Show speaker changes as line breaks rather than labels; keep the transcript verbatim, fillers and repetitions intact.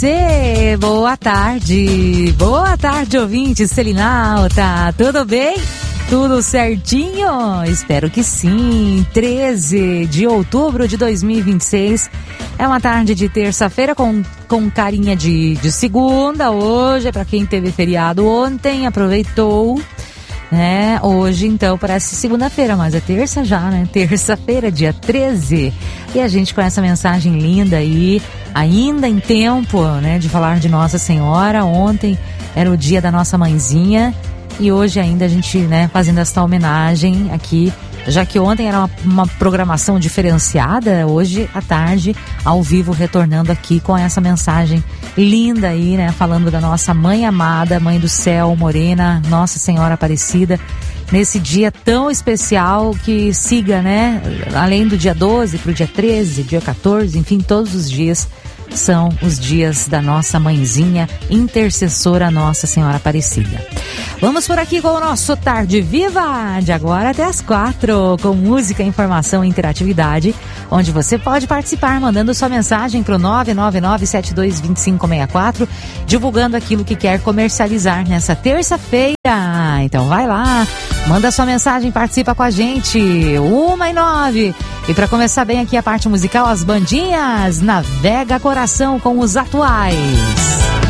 você, boa tarde, boa tarde ouvinte Selinalta, tudo bem? Tudo certinho? Espero que sim. treze de outubro de dois mil e vinte e seis, é uma tarde de terça-feira com, com carinha de, de segunda hoje, é para quem teve feriado ontem, aproveitou. Né? Hoje, então, parece segunda-feira, mas é terça já, né? Terça-feira, dia treze. E a gente com essa mensagem linda aí, ainda em tempo, né? De falar de Nossa Senhora. Ontem era o dia da nossa mãezinha. E hoje ainda a gente, né, fazendo esta homenagem aqui, já que ontem era uma, uma programação diferenciada, hoje à tarde, ao vivo, retornando aqui com essa mensagem linda aí, né, falando da nossa mãe amada, mãe do céu, morena, Nossa Senhora Aparecida, nesse dia tão especial que siga, né, além do dia doze para o dia treze, dia quatorze, enfim, todos os dias são os dias da nossa mãezinha, intercessora Nossa Senhora Aparecida. Vamos por aqui com o nosso Tarde Viva, de agora até as quatro, com música, informação e interatividade, onde você pode participar mandando sua mensagem para o nove nove nove sete dois dois cinco seis quatro, divulgando aquilo que quer comercializar nessa terça-feira. Então vai lá, manda sua mensagem, participa com a gente, uma e nove. E para começar bem aqui a parte musical, as bandinhas, Navega Coração com os Atuais.